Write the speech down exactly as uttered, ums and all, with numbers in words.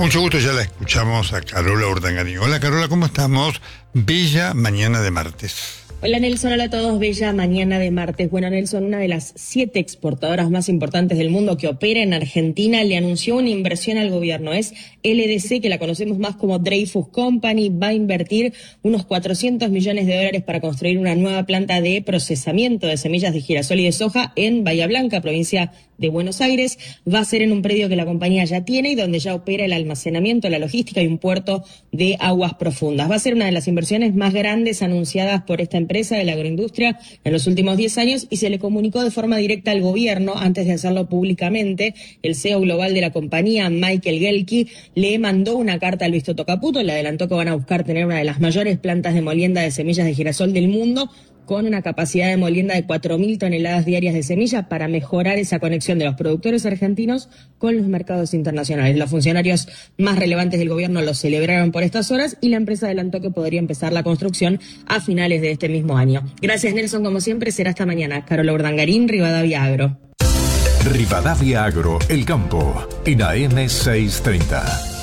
mucho gusto, ya la escuchamos a Carola Urdangarín. Hola Carola, ¿cómo estamos? Bella mañana de martes. Hola Nelson, hola a todos, bella mañana de martes. Bueno, Nelson, una de las siete exportadoras más importantes del mundo que opera en Argentina le anunció una inversión al gobierno. Es L D C, que la conocemos más como Dreyfus Company, va a invertir unos cuatrocientos millones de dólares para construir una nueva planta de procesamiento de semillas de girasol y de soja en Bahía Blanca, provincia de Buenos Aires. Va a ser en un predio que la compañía ya tiene y donde ya opera el almacenamiento, la logística y un puerto de aguas profundas. Va a ser una de las inversiones más grandes anunciadas por esta empresa de la agroindustria en los últimos diez años y se le comunicó de forma directa al gobierno antes de hacerlo públicamente. El C E O global de la compañía, Michael Gelki, le mandó una carta a Luis Toto Caputo, le adelantó que van a buscar tener una de las mayores plantas de molienda de semillas de girasol del mundo, con una capacidad de molienda de cuatro mil toneladas diarias de semillas para mejorar esa conexión de los productores argentinos con los mercados internacionales. Los funcionarios más relevantes del gobierno lo celebraron por estas horas y la empresa adelantó que podría empezar la construcción a finales de este mismo año. Gracias, Nelson, como siempre, será hasta mañana. Carola Urdangarín, Rivadavia Agro. Rivadavia Agro, El Campo, en A M seiscientos treinta.